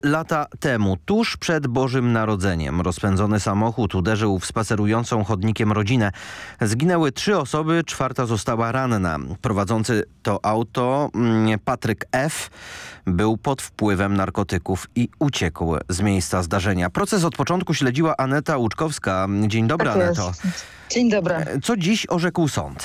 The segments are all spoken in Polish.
Lata temu, tuż przed Bożym Narodzeniem, rozpędzony samochód uderzył w spacerującą chodnikiem rodzinę. Zginęły 3 osoby, 4. została ranna. Prowadzący to auto, Patryk F., był pod wpływem narkotyków i uciekł z miejsca zdarzenia. Proces od początku śledziła Aneta Łuczkowska. Dzień dobry, Tak Aneto. jest. Dzień dobry. Co dziś orzekł sąd?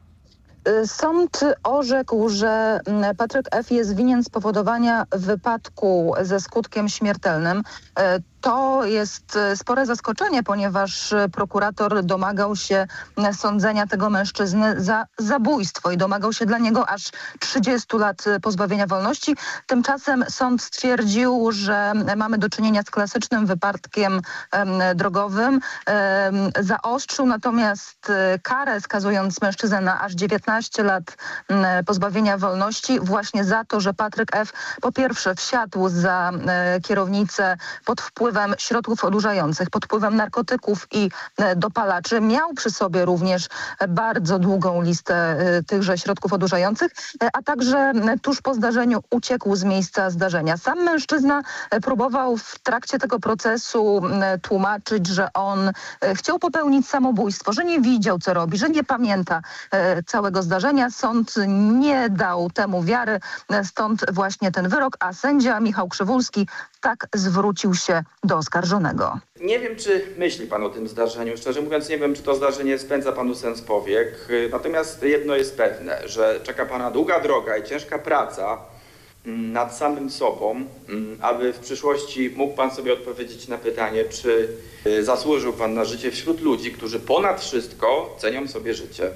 Sąd orzekł, że Patryk F. jest winien spowodowania wypadku ze skutkiem śmiertelnym. To jest spore zaskoczenie, ponieważ prokurator domagał się sądzenia tego mężczyzny za zabójstwo i domagał się dla niego aż 30 lat pozbawienia wolności. Tymczasem sąd stwierdził, że mamy do czynienia z klasycznym wypadkiem drogowym. Zaostrzył natomiast karę, skazując mężczyznę na aż 19 lat pozbawienia wolności właśnie za to, że Patryk F. po pierwsze wsiadł za kierownicę pod wpływem środków odurzających, pod wpływem narkotyków i dopalaczy. Miał przy sobie również bardzo długą listę tychże środków odurzających, a także tuż po zdarzeniu uciekł z miejsca zdarzenia. Sam mężczyzna próbował w trakcie tego procesu tłumaczyć, że on chciał popełnić samobójstwo, że nie widział, co robi, że nie pamięta całego zdarzenia. Sąd nie dał temu wiary, stąd właśnie ten wyrok, a sędzia Michał Krzywulski tak zwrócił się do oskarżonego. Nie wiem, czy myśli pan o tym zdarzeniu. Szczerze mówiąc, nie wiem, czy to zdarzenie spędza panu sens powiek. Natomiast jedno jest pewne, że czeka pana długa droga i ciężka praca nad samym sobą, aby w przyszłości mógł pan sobie odpowiedzieć na pytanie, czy zasłużył pan na życie wśród ludzi, którzy ponad wszystko cenią sobie życie.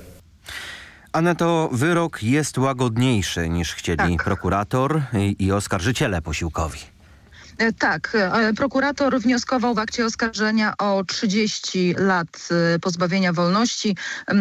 Aneto, wyrok jest łagodniejszy niż chcieli prokurator i oskarżyciele posiłkowi. Tak, prokurator wnioskował w akcie oskarżenia o 30 lat pozbawienia wolności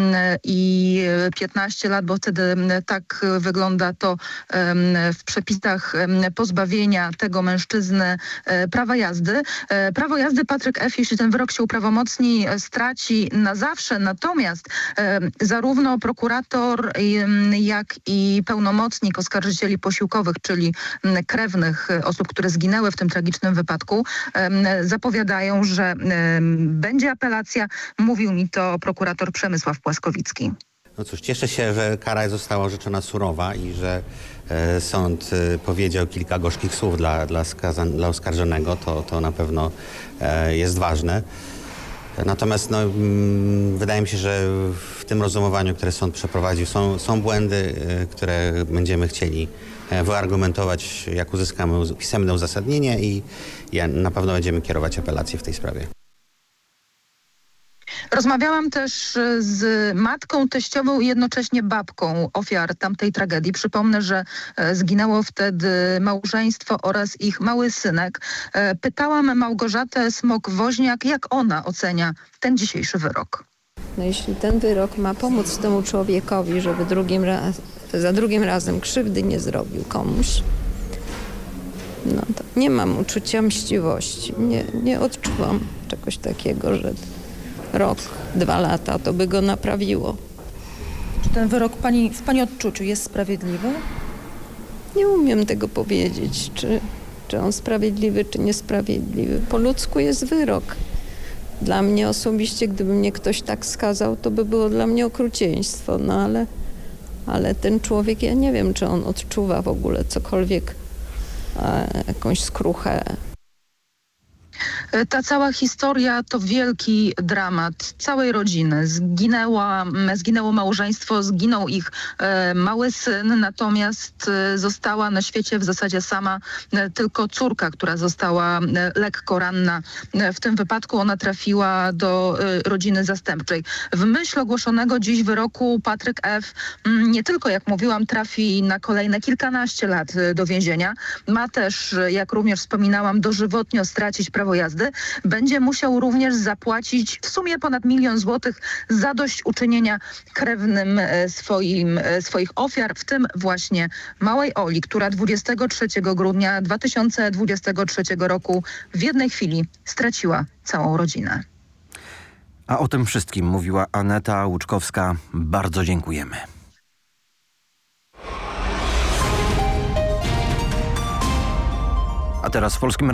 i 15 lat, bo wtedy tak wygląda to w przepisach pozbawienia tego mężczyzny prawa jazdy. Prawo jazdy Patryk F., jeśli ten wyrok się uprawomocni, straci na zawsze. Natomiast zarówno prokurator, jak i pełnomocnik oskarżycieli posiłkowych, czyli krewnych osób, które zginęły w tym tragicznym wypadku, zapowiadają, że będzie apelacja. Mówił mi to prokurator Przemysław Płaskowicki. No cóż, cieszę się, że kara została orzeczona surowa i że sąd powiedział kilka gorzkich słów dla oskarżonego. To na pewno jest ważne. Natomiast wydaje mi się, że w tym rozumowaniu, które sąd przeprowadził, są błędy, które będziemy chcieli wyargumentować, jak uzyskamy pisemne uzasadnienie i na pewno będziemy kierować apelację w tej sprawie. Rozmawiałam też z matką, teściową i jednocześnie babką ofiar tamtej tragedii. Przypomnę, że zginęło wtedy małżeństwo oraz ich mały synek. Pytałam Małgorzatę Smok-Woźniak, jak ona ocenia ten dzisiejszy wyrok. No jeśli ten wyrok ma pomóc temu człowiekowi, żeby za drugim razem krzywdy nie zrobił komuś, no to nie mam uczucia mściwości. Nie odczuwam czegoś takiego, że rok, 2 lata to by go naprawiło. Czy ten wyrok w pani odczuciu jest sprawiedliwy? Nie umiem tego powiedzieć, czy on sprawiedliwy, czy niesprawiedliwy. Po ludzku jest wyrok. Dla mnie osobiście, gdyby mnie ktoś tak skazał, to by było dla mnie okrucieństwo. No ale ten człowiek, ja nie wiem, czy on odczuwa w ogóle cokolwiek, jakąś skruchę. Ta cała historia to wielki dramat całej rodziny. Zginęło małżeństwo, zginął ich mały syn, natomiast została na świecie w zasadzie sama tylko córka, która została lekko ranna. W tym wypadku ona trafiła do rodziny zastępczej. W myśl ogłoszonego dziś wyroku Patryk F. nie tylko, jak mówiłam, trafi na kolejne kilkanaście lat do więzienia. Ma też, jak również wspominałam, dożywotnio stracić prawo jazdy. Będzie musiał również zapłacić w sumie ponad 1 000 000 złotych zadośćuczynienia krewnym swoich ofiar, w tym właśnie małej Oli, która 23 grudnia 2023 roku w jednej chwili straciła całą rodzinę. A o tym wszystkim mówiła Aneta Łuczkowska. Bardzo dziękujemy. A teraz w Polskim